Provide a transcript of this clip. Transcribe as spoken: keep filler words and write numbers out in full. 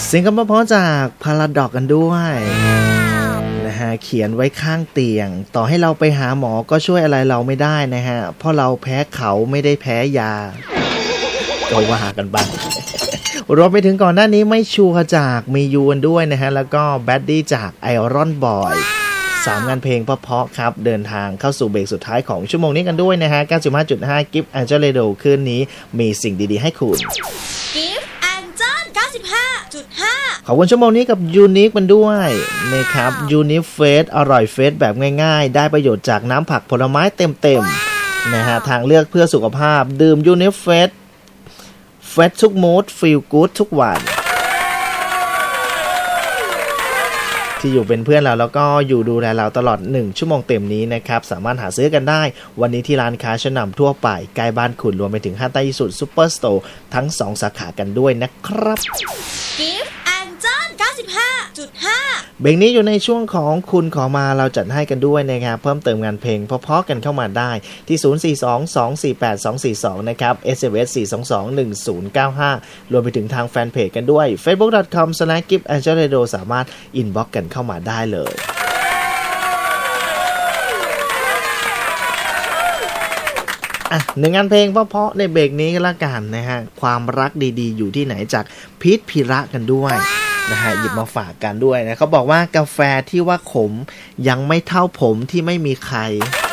เสียงคำเพราะจากพาราดอกกันด้วยนะฮะเขียนไว้ข้างเตียงต่อให้เราไปหาหมอก็ช่วยอะไรเราไม่ได้นะฮะเพราะเราแพ้เขาไม่ได้แพ้ยาก็ว่ากันบ้างรวมไปถึงก่อนหน้านี้ไม่ชัวร์จากมียูนด้วยนะฮะแล้วก็แบดดี้จากไอรอนบอยสามงานเพลงเพราะๆครับเดินทางเข้าสู่เบรกสุดท้ายของชั่วโมงนี้กันด้วยนะฮะ เก้าสิบห้าจุดห้า กิฟต์แอนเจลเรดิโอคืนนี้มีสิ่งดีๆให้คุณกิฟต์แอนเจล เก้าสิบห้าจุดห้าขอบคุณชั่วโมงนี้กับยูนิคมันด้วยนะครับยูนิคเฟสอร่อยเฟสแบบง่ายๆได้ประโยชน์จากน้ำผักผลไม้เต็มๆนะฮะทางเลือกเพื่อสุขภาพดื่มยูนิคเฟสเฟสทุกมูดฟีลกู๊ดทุกวันที่อยู่เป็นเพื่อนเราแล้วก็อยู่ดูแลเราตลอดหนึ่งชั่วโมงเต็มนี้นะครับสามารถหาซื้อกันได้วันนี้ที่ร้านค้าชั้นนำทั่วไปใกล้บ้านคุณรวมไปถึงห้างใต้สุดซุปเปอร์สโตร์ทั้งสองสาขากันด้วยนะครับกิฟต์แอนเจล เก้าสิบห้าจุดห้าเบรกนี้อยู่ในช่วงของคุณขอมาเราจัดให้กันด้วยนะครับเพิ่มเติมงานเพลงเพราะๆกันเข้ามาได้ที่ศูนย์ สี่ สอง สอง สี่ แปด สอง สี่ สองนะครับ เอส เอ็ม เอส สี่ สอง สอง หนึ่ง ศูนย์ เก้า ห้ารวมไปถึงทางแฟนเพจกันด้วย เฟซบุ๊ก ดอท คอม สแลช กิฟต์ แอนเจล เรดิโอ สามารถอินบ็อกซ์กันเข้ามาได้เลยอ่ะหนึ่งงานเพลงเพราะๆในเบรกนี้ก็แล้วกันนะฮะความรักดีๆอยู่ที่ไหนจากพีทพีระกันด้วยนะฮะหยิบมาฝากกันด้วยนะเขาบอกว่ากาแฟที่ว่าขมยังไม่เท่าผมที่ไม่มีใคร